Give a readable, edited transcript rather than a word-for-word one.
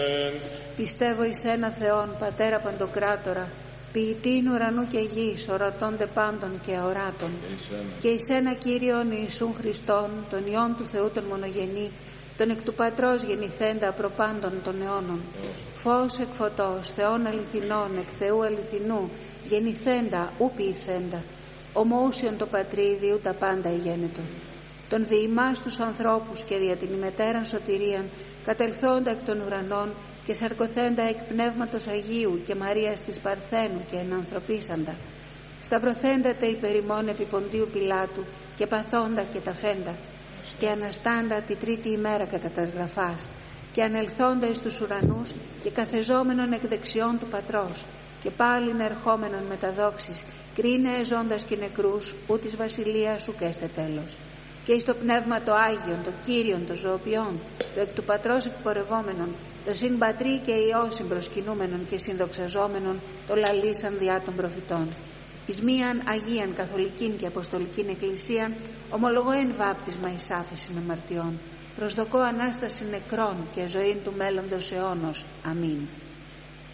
Πιστεύω εις ένα Θεόν, Πατέρα Παντοκράτορα, ποιητήν ουρανού και γης, ορατώνται πάντων και αοράτων, και εις ένα Κύριον Ιησούν Χριστόν, τον Υιόν του Θεού τον μονογενή, τον εκ του Πατρός γεννηθέντα προπάντων των αιώνων, φως εκ φωτός, Θεόν αληθινών, εκ Θεού αληθινού, γεννηθέντα, ου ποιηθέντα, ομοούσιον το Πατρίδι, ου τα πάντα ηγένετο. Τον διημάς τους ανθρώπους και δια την ημετέραν σωτηρίαν, κατελθόντα εκ των ουρανών και σαρκωθέντα εκ Πνεύματος Αγίου και Μαρίας της Παρθένου και ενανθρωπίσαντα, σταυρωθέντατε υπερ ημών επί Ποντίου Πιλάτου και παθόντα και ταφέντα, και αναστάντα τη τρίτη ημέρα κατά τας γραφάς, και ανελθόντα εις τους ουρανούς και καθεζόμενον εκ δεξιών του Πατρός, και πάλιν ερχόμενον με τα δόξης, κρίνε ζώντας και νεκρούς, ού της βασιλείας σου καίστε τέλος. Και εις το Πνεύμα το Άγιον, το Κύριον, το ζωοποιών, το εκ του Πατρός εκπορευόμενον, το συν Πατρί και Υιό συμπροσκυνούμενον και συνδοξαζόμενον, το λαλήσαν διά των προφητών. Εις μίαν Αγίαν Καθολικήν και Αποστολικήν Εκκλησίαν, ομολογώ εν βάπτισμα εις άφεσιν αμαρτιών, προσδοκώ Ανάσταση νεκρών και ζωήν του μέλλοντος αιώνος. Αμήν.